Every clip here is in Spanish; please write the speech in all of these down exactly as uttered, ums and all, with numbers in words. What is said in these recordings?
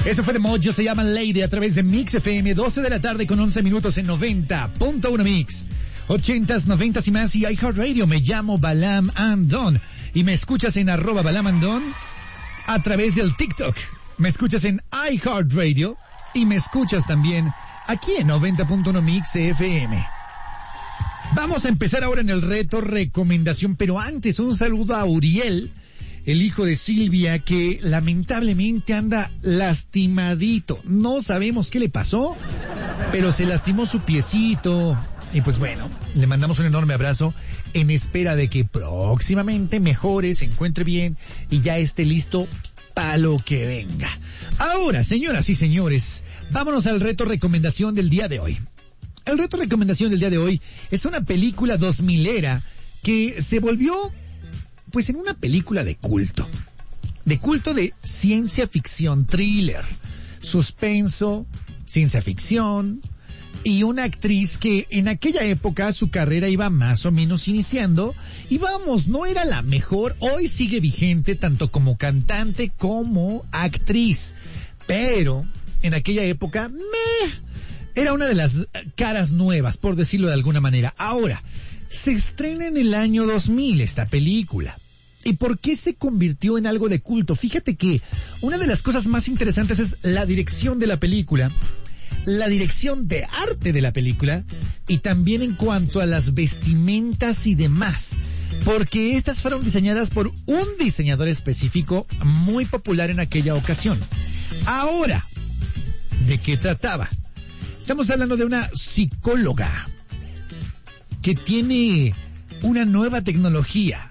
Eso fue de Mojo, se llama Lady a través de Mix F M, doce de la tarde con once minutos en noventa punto uno Mix. ochentas, noventas y más y iHeartRadio. Me llamo Balam Andon y me escuchas en arroba Balam Andon a través del TikTok. Me escuchas en iHeartRadio y me escuchas también aquí en noventa punto uno Mix F M. Vamos a empezar ahora en el reto recomendación, pero antes un saludo a Uriel, el hijo de Silvia, que lamentablemente anda lastimadito. No sabemos qué le pasó, pero se lastimó su piecito. Y pues bueno, le mandamos un enorme abrazo en espera de que próximamente mejore, se encuentre bien y ya esté listo para lo que venga. Ahora, señoras y señores, vámonos al reto recomendación del día de hoy. El reto recomendación del día de hoy es una película dos milera que se volvió pues en una película de culto. De culto de ciencia ficción, thriller, suspenso, ciencia ficción, y una actriz que en aquella época su carrera iba más o menos iniciando, y vamos, no era la mejor, hoy sigue vigente tanto como cantante como actriz, pero en aquella época, meh, era una de las caras nuevas, por decirlo de alguna manera. Ahora, se estrena en el año dos mil esta película. ¿Y por qué se convirtió en algo de culto? Fíjate que una de las cosas más interesantes es la dirección de la película, la dirección de arte de la película y también en cuanto a las vestimentas y demás, porque estas fueron diseñadas por un diseñador específico muy popular en aquella ocasión. Ahora, ¿de qué trataba? Estamos hablando de una psicóloga que tiene una nueva tecnología.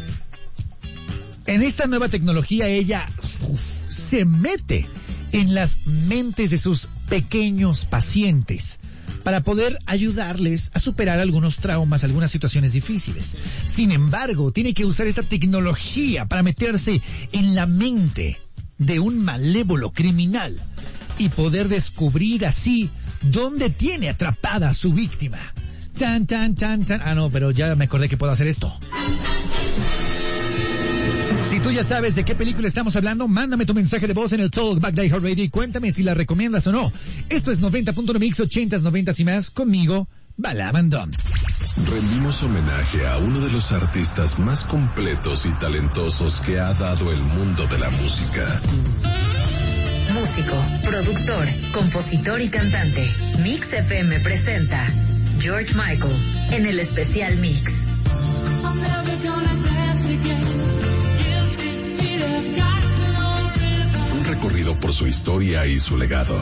En esta nueva tecnología ella se mete en las mentes de sus pequeños pacientes para poder ayudarles a superar algunos traumas, algunas situaciones difíciles. Sin embargo, tiene que usar esta tecnología para meterse en la mente de un malévolo criminal y poder descubrir así dónde tiene atrapada a su víctima. Tan, tan, tan, tan. Ah, no, pero ya me acordé que puedo hacer esto. Si tú ya sabes de qué película estamos hablando, mándame tu mensaje de voz en el Talkback de iHeartRadio y cuéntame si la recomiendas o no. Esto es noventa punto uno Mix, ochentas, noventas y más, conmigo, Balam Andon. Rendimos homenaje a uno de los artistas más completos y talentosos que ha dado el mundo de la música. Músico, productor, compositor y cantante. Mix F M presenta George Michael en el especial Mix. Un recorrido por su historia y su legado.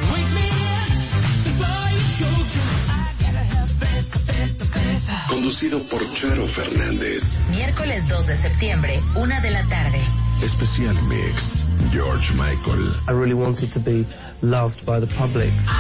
Conducido por Charo Fernández. Miércoles dos de septiembre, una de la tarde. Especial Mix, George Michael. I really wanted to be loved by the public.